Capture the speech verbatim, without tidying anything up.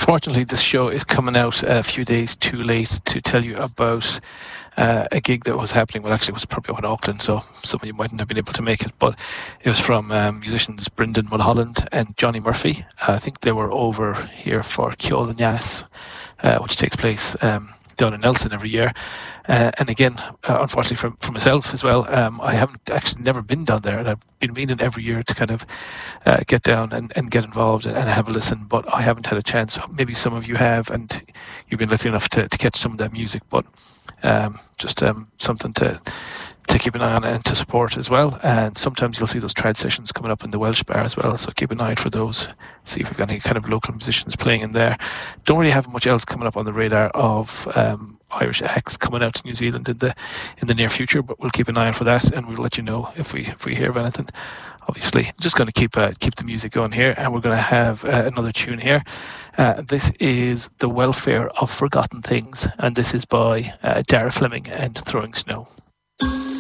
Unfortunately, this show is coming out a few days too late to tell you about uh, a gig that was happening. Well, actually, it was probably up in Auckland, so some of you mightn't have been able to make it. But it was from um, musicians Brendan Mulholland and Johnny Murphy. Uh, I think they were over here for Ceol an Eas, uh, which takes place um, down in Nelson every year. Uh, and again, uh, unfortunately for, for myself as well, um, I haven't actually never been down there, and I've been meaning every year to kind of uh, get down and, and get involved and, and have a listen, but I haven't had a chance. Maybe some of you have, and you've been lucky enough to, to catch some of that music, but um, just um, something to to keep an eye on and to support as well. And sometimes you'll see those trad sessions coming up in the Welsh Bar as well, so keep an eye out for those. See if we've got any kind of local musicians playing in there. Don't really have much else coming up on the radar of um, Irish acts coming out to New Zealand in the in the near future, but we'll keep an eye out for that, and we'll let you know if we if we hear of anything. Obviously, just going to keep uh, keep the music going here, and we're going to have uh, another tune here. Uh, this is The Welfare of Forgotten Things, and this is by uh, Dara Fleming and Throwing Snow.